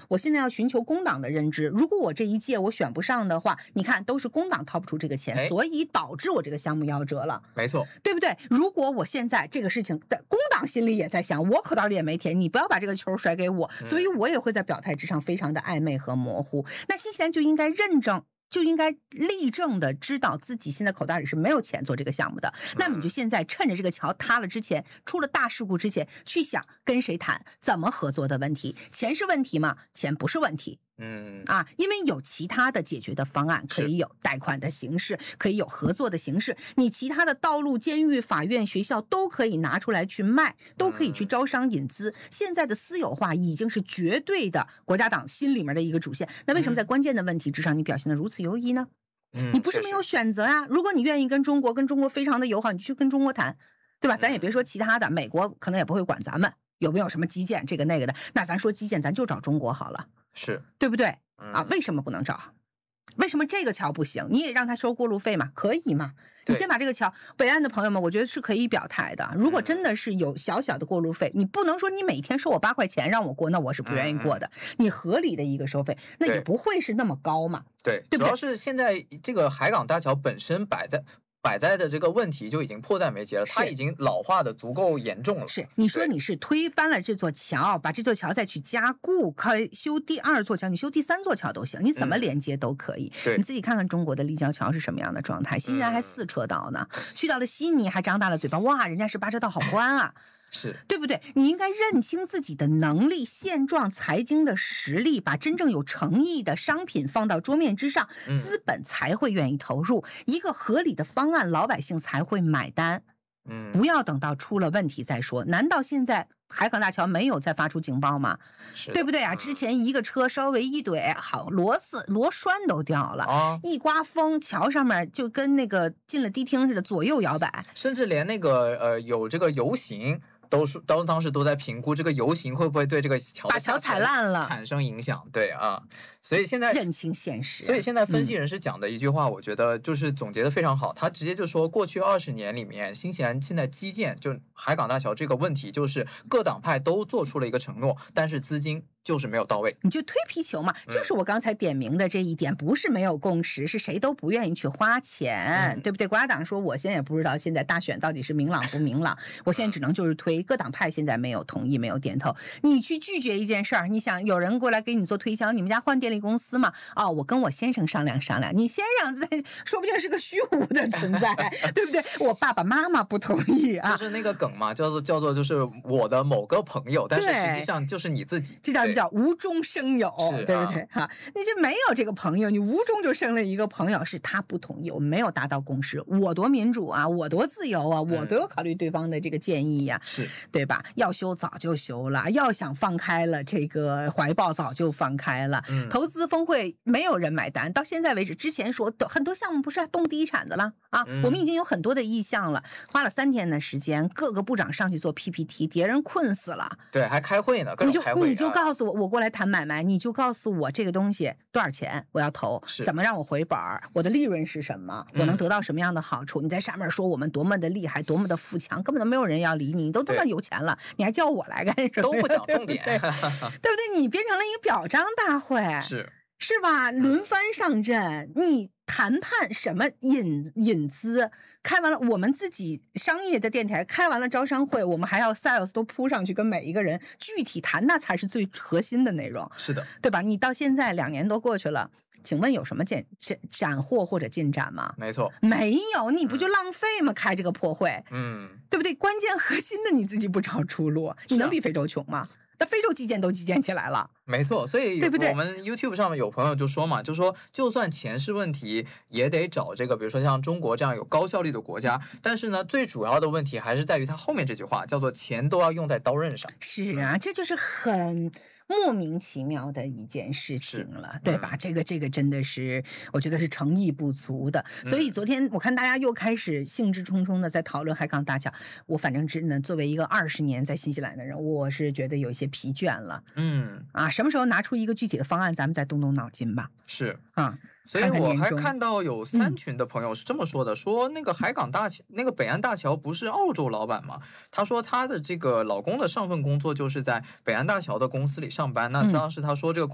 我现在要寻求工党的认知，如果我这一届我选不上的话，你看都是工党掏不出这个钱，所以导致我这个项目夭折了。 没错， 对不对？如果我现在这个事情的工党心里也在想，我口袋里也没填，你不要把这个球甩给我，所以我也会在表态之上非常的暧昧和模糊。那新西兰就应该认证。就应该立正的知道自己现在口袋里是没有钱做这个项目的，那么你就现在趁着这个桥塌了之前，出了大事故之前，去想跟谁谈，怎么合作的问题。钱是问题吗？钱不是问题。因为有其他的解决的方案，可以有贷款的形式，可以有合作的形式，你其他的道路、监狱、法院、学校都可以拿出来去卖，都可以去招商引资。现在的私有化已经是绝对的国家党心里面的一个主线，那为什么在关键的问题之上你表现得如此犹疑呢？你不是没有选择啊，如果你愿意跟中国非常的友好，你就去跟中国谈，对吧？咱也别说其他的，美国可能也不会管咱们有没有什么基建这个那个的，那咱说基建咱就找中国好了， 是对不对？为什么不能找？为什么这个桥不行？你也让他收过路费嘛，可以嘛？你先把这个桥，北岸的朋友们，我觉得是可以表态的。如果真的是有小小的过路费，你不能说你每天收我8块钱让我过，那我是不愿意过的。你合理的一个收费，那也不会是那么高嘛。 对，主要是现在这个海港大桥本身摆在的这个问题就已经迫在眉睫了，它已经老化的足够严重了。 是，你说你是推翻了这座桥，把这座桥再去加固，修第2座桥，你修第3座桥都行，你怎么连接都可以。你自己看看中国的立交桥是什么样的状态，新西兰还4车道呢，去到了悉尼还张大了嘴巴，哇，人家是8车道，好宽啊。 是， 对不对？你应该认清自己的能力、现状、财经的实力，把真正有诚意的商品放到桌面之上，资本才会愿意投入，一个合理的方案，老百姓才会买单。不要等到出了问题再说。难道现在海港大桥没有再发出警报吗？对不对啊？之前一个车稍微一怼，好，螺栓都掉了，一刮风，桥上面就跟那个进了迪厅似的，左右摇摆， 甚至连那个有这个游行。当时都在评估这个游行会不会对这个桥把桥踩烂了产生影响，对啊，所以现在认清现实。 所以现在分析人士讲的一句话，我觉得就是总结的非常好。他直接就说，过去20年里面，新西兰现在基建就海港大桥这个问题，就是各党派都做出了一个承诺，但是资金就是没有到位， 你就推皮球嘛，就是我刚才点名的这一点，不是没有共识，是谁都不愿意去花钱，对不对？国家党说，我现在也不知道现在大选到底是明朗不明朗，我现在只能就是推，各党派现在没有同意，没有点头。你去拒绝一件事儿，你想有人过来给你做推销，你们家换电力公司吗？我跟我先生商量商量，你先生说不定是个虚无的存在，对不对？我爸爸妈妈不同意啊， 就是那个梗嘛，叫做就是我的某个朋友，但是实际上就是你自己， 这叫无中生有，对不对？你这没有这个朋友，你无中就生了一个朋友，是他不同意，我们没有达到共识。我多民主啊，我多自由啊，我都有考虑对方的这个建议呀， 是对吧？要修早就修了，要想放开了这个怀抱早就放开了。投资峰会没有人买单，到现在为止，之前说很多项目不是动第一铲子了啊？我们已经有很多的意向了，花了3天的时间，各个部长上去做 PPT， 敌人困死了。 对，还开会呢，各种开会。 你就告诉我过来谈买卖，你就告诉我这个东西多少钱，我要投，怎么让我回本，我的利润是什么，我能得到什么样的好处？你在上面说我们多么的厉害，多么的富强，根本都没有人要理你，你都这么有钱了，你还叫我来干什么？ 都不讲重点， 对不对？你变成了一个表彰大会，是吧？轮番上阵，你谈判什么引资？开完了，我们自己商业的电台开完了招商会，我们还要 sales 都扑上去跟每一个人具体谈，那才是最核心的内容。 是的， 对吧？你到现在2年多过去了，请问有什么斩获或者进展吗？ 没错， 没有，你不就浪费吗？开这个破会，对不对？关键核心的你自己不找出路，你能比非洲穷吗？那非洲基建都基建起来了， 没错，所以对不对？ 我们 YouTube 上面有朋友就说嘛，就说就算钱是问题，也得找这个，比如说像中国这样有高效率的国家。但是呢，最主要的问题还是在于它后面这句话，叫做钱都要用在刀刃上。 是啊，这就是很莫名其妙的一件事情了，对吧？这个真的是我觉得是诚意不足的。所以昨天我看大家又开始兴致冲冲的在讨论海港大桥，我反正只能作为一个20年在新西兰的人，我是觉得有一些疲倦了。什么时候拿出一个具体的方案，咱们再动动脑筋吧。 是啊。所以我还看到有3群的朋友是这么说的，说那个那个北岸大桥不是澳洲老板吗？他说他的这个老公的上份工作就是在北岸大桥的公司里上班，那当时他说这个